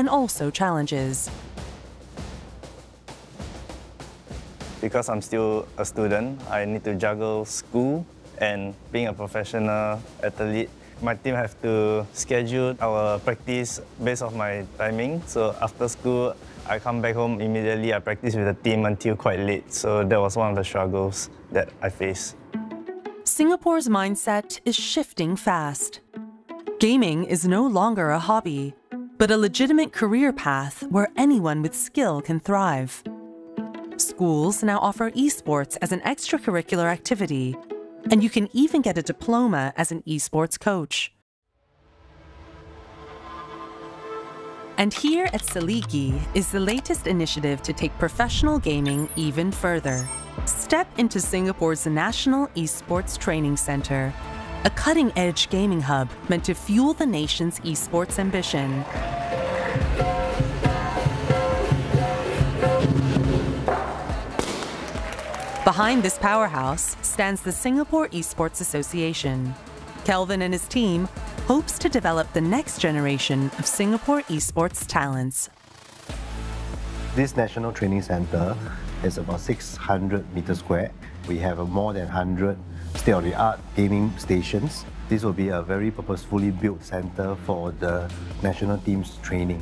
and also challenges. Because I'm still a student, I need to juggle school and being a professional athlete. My team have to schedule our practice based on my timing. So after school, I come back home immediately. I practice with the team until quite late. So that was one of the struggles that I faced. Singapore's mindset is shifting fast. Gaming is no longer a hobby, but a legitimate career path where anyone with skill can thrive. Schools now offer esports as an extracurricular activity, and you can even get a diploma as an esports coach. And here at Seligi is the latest initiative to take professional gaming even further. Step into Singapore's National Esports Training Centre, a cutting-edge gaming hub meant to fuel the nation's esports ambition. Behind this powerhouse stands the Singapore Esports Association. Kelvin and his team hopes to develop the next generation of Singapore esports talents. This National Training Centre is about 600 meters square. We have more than 100 state-of-the-art gaming stations. This will be a very purposefully built centre for the national team's training.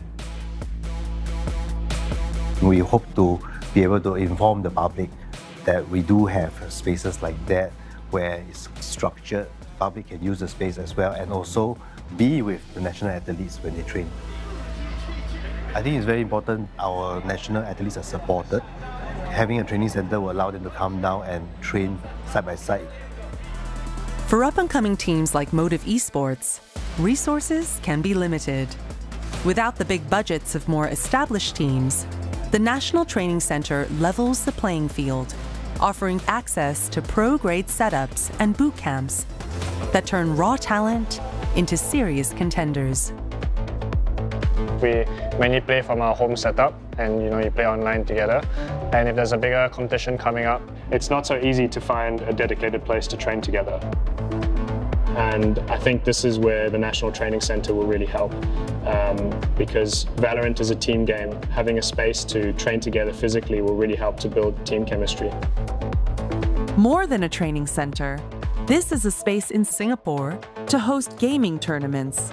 We hope to be able to inform the public that we do have spaces like that where it's structured, public can use the space as well, and also be with the national athletes when they train. I think it's very important our national athletes are supported. Having a training centre will allow them to come down and train side by side. For up-and-coming teams like Motive Esports, resources can be limited. Without the big budgets of more established teams, the National Training Centre levels the playing field, offering access to pro-grade setups and boot camps that turn raw talent into serious contenders. We mainly play from our home setup, and you play online together. And if there's a bigger competition coming up, it's not so easy to find a dedicated place to train together. And I think this is where the National Training Centre will really help, because Valorant is a team game. Having a space to train together physically will really help to build team chemistry. More than a training centre, this is a space in Singapore to host gaming tournaments.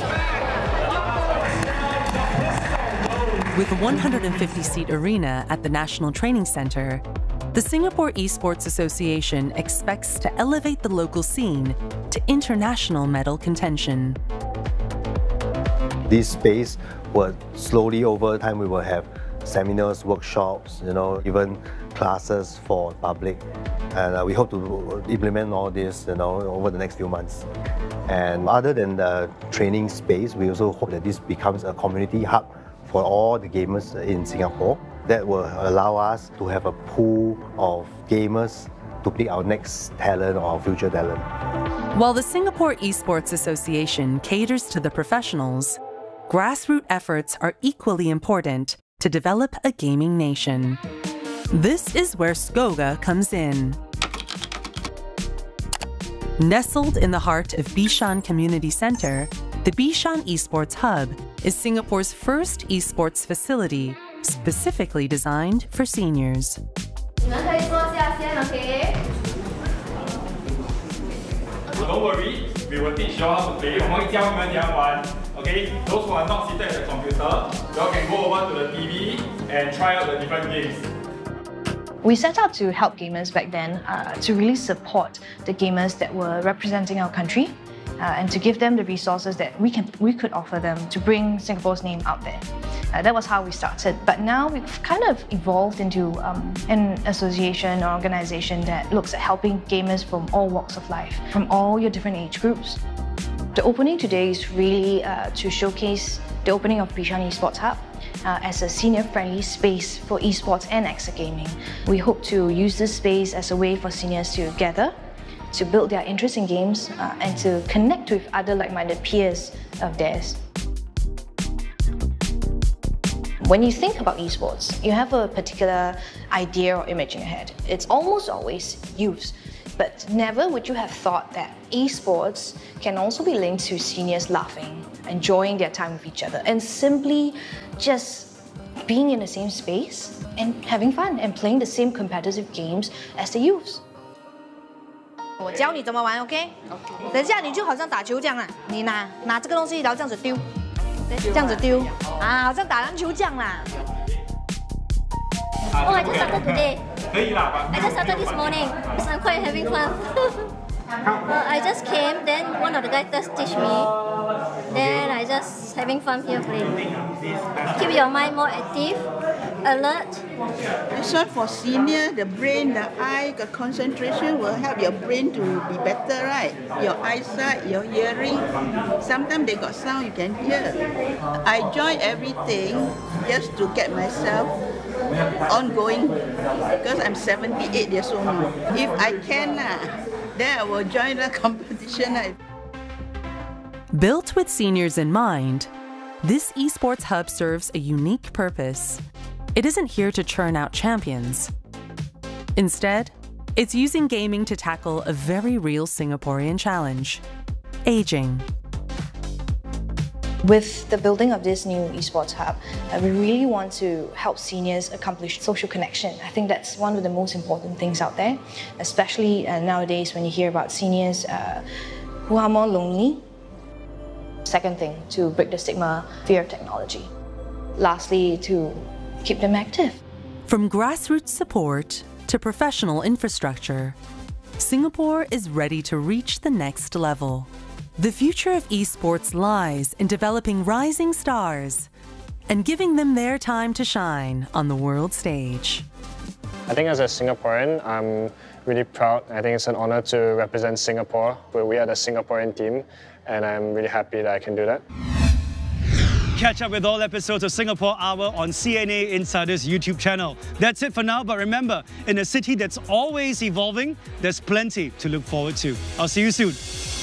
With a 150-seat arena at the National Training Centre, the Singapore Esports Association expects to elevate the local scene to international medal contention. This space will slowly over time we will have seminars, workshops, even classes for public. And we hope to implement all this over the next few months. And other than the training space, we also hope that this becomes a community hub for all the gamers in Singapore. That will allow us to have a pool of gamers to pick our next talent or our future talent. While the Singapore Esports Association caters to the professionals, grassroots efforts are equally important to develop a gaming nation. This is where SCOGA comes in. Nestled in the heart of Bishan Community Centre, the Bishan Esports Hub is Singapore's first esports facility specifically designed for seniors. Don't worry, we will teach you all how to play. 我们会教你们怎样玩. Okay, those who are not seated at the computer, you all can go over to the TV and try out the different games. We set out to help gamers back then, to really support the gamers that were representing our country, and to give them the resources that we could offer them to bring Singapore's name out there. That was how we started. But now we've kind of evolved into an association or organization that looks at helping gamers from all walks of life, from all your different age groups. The opening today is really to showcase the opening of Bishan Esports Hub as a senior-friendly space for esports and exagaming. We hope to use this space as a way for seniors to gather, to build their interest in games, and to connect with other like-minded peers of theirs. When you think about esports, you have a particular idea or image in your head. It's almost always youths. But never would you have thought that esports can also be linked to seniors laughing, enjoying their time with each other, and simply just being in the same space and having fun and playing the same competitive games as the youths. 我教你怎么玩 ，OK？ 等一下你就好像打球这样啊，你拿这个东西，然后这样子丢，这样子丢啊，好像打篮球这样啦。 Oh, I just started today. I just started this morning, so I'm quite having fun. I just came, then one of the guys just teach me. Then I just having fun here playing. Keep your mind more active, alert. This one for senior, the brain, the eye, the concentration will help your brain to be better, right? Your eyesight, your hearing. Sometimes they got sound you can hear. I join everything just to get myself ongoing because I'm 78 years old now. If I can, then I will join the competition. Built with seniors in mind, this esports hub serves a unique purpose. It isn't here to churn out champions. Instead, it's using gaming to tackle a very real Singaporean challenge: aging. With the building of this new esports hub, we really want to help seniors accomplish social connection. I think that's one of the most important things out there, especially nowadays when you hear about seniors who are more lonely. Second thing, to break the stigma, fear of technology. Lastly, to keep them active. From grassroots support to professional infrastructure, Singapore is ready to reach the next level. The future of esports lies in developing rising stars and giving them their time to shine on the world stage. I think as a Singaporean, I'm really proud. I think it's an honor to represent Singapore. We are the Singaporean team, and I'm really happy that I can do that. Catch up with all episodes of Singapore Hour on CNA Insider's YouTube channel. That's it for now, but remember, in a city that's always evolving, there's plenty to look forward to. I'll see you soon.